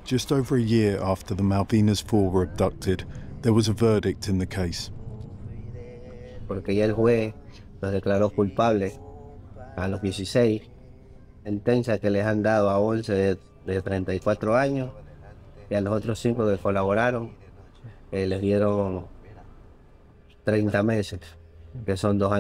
Just over a year after the Malvinas Four were abducted, there was a verdict in the case. Porque ya el juez los declaró culpables a los 16, sentencia que les han dado a 11 de 34 años y a los otros 5 que colaboraron les dieron 30 meses, que son 2 años.